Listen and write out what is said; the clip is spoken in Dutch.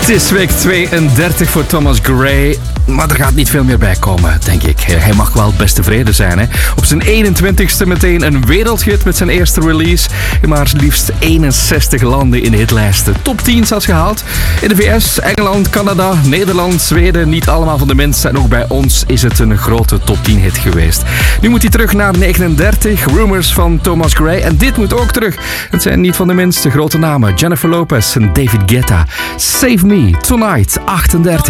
Het is week 32 voor Thomas Gray. Maar er gaat niet veel meer bij komen, denk ik. Hij mag wel best tevreden zijn. Hè? Op zijn 21ste meteen een wereldhit met zijn eerste release. In maar liefst 61 landen in de hitlijsten. Top 10 zelfs gehaald. In de VS, Engeland, Canada, Nederland, Zweden. Niet allemaal van de mensen. En ook bij ons is het een grote top 10 hit geweest. Nu moet hij terug naar 39. Rumors van Thomas Gray. En dit moet ook terug. Het zijn niet van de minste grote namen. Jennifer Lopez en David Guetta. Save Me Tonight, 38.